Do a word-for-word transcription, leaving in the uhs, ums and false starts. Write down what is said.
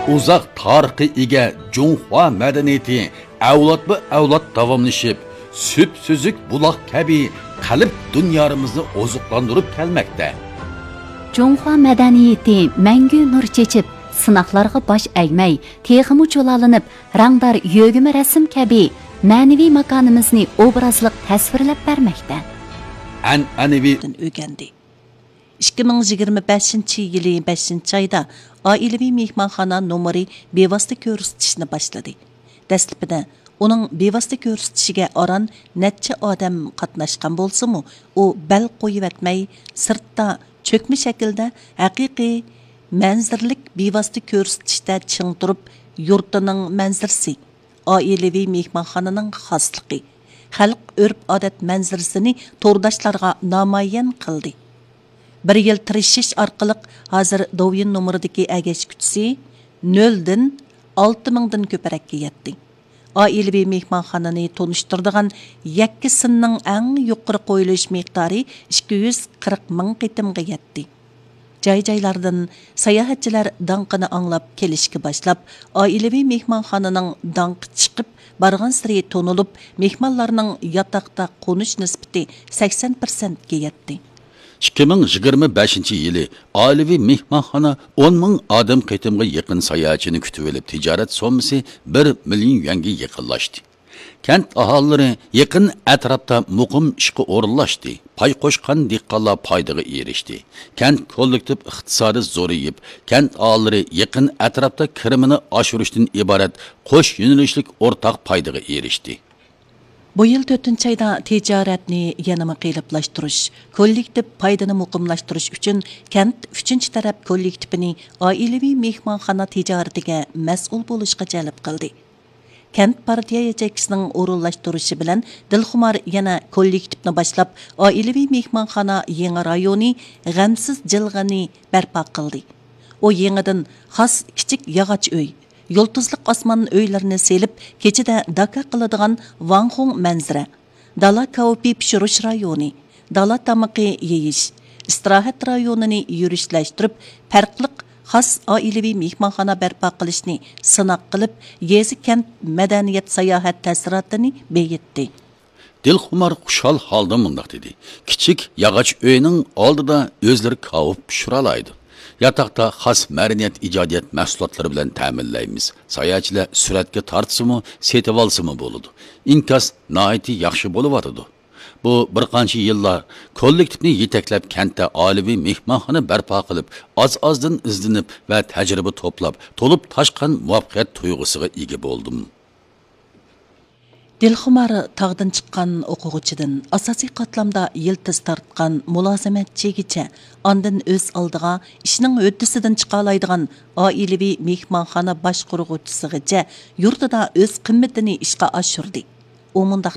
uzoq tarixi ega Junhua madaniyati avlodma avlod davomlashib, süp-süzük buloq kabi qalb dunyomizni oziqlantirib kelmoqda. Junhua madaniyati mangu nur chechib, sinoqlarga bosh egmay, texmi cho'lalinib, rangdor yo'g'imi rasm kabi ma'naviy makonimizni obrazliq tasvirlab bermoqda. An'anaviy o'rgandi. ikki ming yigirma beshinchi yili beshinchi oyda oilaviy mehmonxona nomeri bevosita ko'rsatishni boshladi. Dastlabida uning bevosita ko'rsatishiga oran necha odam qatnashgan bo'lsa-mu, u bal qo'yib etmay, sirtda cho'kma shaklda haqiqiy manzirlik bevosita ko'rsatishda ching turib, yurtining manzirasi, oilaviy mehmonxonaning xosligi, xalq urf-odat manzirisini to'rdashlarga namoyon qildi. Bir yil tirishish orqali hozir Douyin nomeridagi agash kuchisi noldan olti mingdan ko'parakka yetdi. Oilaviy mehmonxonani tunishtirdigan yakka sinning eng yuqori qo'yilish miqdori ikki yuz qirq ming qitimga yetdi. Joy-joylardan sayohatchilar danqini anglab kelishga boshlab, oilaviy mehmonxonaning danqi chiqib, bargan siri tonilib, mehmonlarning yotoqda qo'nish nisbati sakson foiz ga yetdi. ikki ming yigirma beshinchi yili oilaviy mehmonxona o'n ming odam qitimga yaqin sayohatchini kutib olib, tijorat sommasi bir million yuanga yaqinlashdi. Kent aholilari yaqin atrofda muqim ishga o'rinlashdi. Pay qo'shgan dehqonlar foydaga erishdi. Kent kollektiv iqtisodi zo'rayib, kent aholilari yaqin atrofda kirimini oshirishdan iborat qo'sh yo'nalishlik o'rtaq foydaga erishdi. Bu yil to'rtinchi oyda tijoratni yanama qiyinlashtirish, kollektiv foydani muqimlashtirish uchun kent uchinchi taraf kollektivini oilaviy mehmonxona tijoratiga mas'ul bo'lishga jalb qildi. Kent partiya yetakchisining o'rinlashtirishi bilan Dilxumar yana kollektivni boshlab, oilaviy mehmonxona yangi rayoni g'amsiz jilg'ani barpo qildi. U yangidan xos kichik yog'och uy, yulduzliq osmon uylarini selib, kechida daka qiladigan Vanxong manzara, dala kaopi pishirish rayoni, dala tamaqi yeyish, istirohat rayonini yurishlashtirib, farqli xos oilaviy mehmonxona barpo qilishni sinoq qilib, yezi kent madaniyat sayohat ta'sirotini beyitdi. Dilxumar xushal holda mundaq dedi. Kichik yog'och uyning oldida o'zlari kavib pishiralaydi. Yataqda xos madaniyat ijodiyat mahsulotlari bilan ta'minlaymiz. Sayohatchilar suratga tortsimi, setib olsimi bo'ladi. Inkos nihoyatda yaxshi bo'lyotdi. Bu bir qancha yillar kollektivni yetaklab kentda oilaviy mehmonxona barpo qilib, oz-ozdan izlanib va tajriba to'plab, to'lib toshgan muvaffaqiyat tuyg'usiga ega bo'ldim. Dilxumar tog'dan chiqqan o'quvchidan asosiy qatlamda yiltiz tortgan mulozamatchigacha, ondan o'z oldiga ishning o'ttisidan chiqa oladigan oilaviy mehmonxona boshqaruvchisigacha yurtida o'z qimmatini ishga oshirdi. U mundaq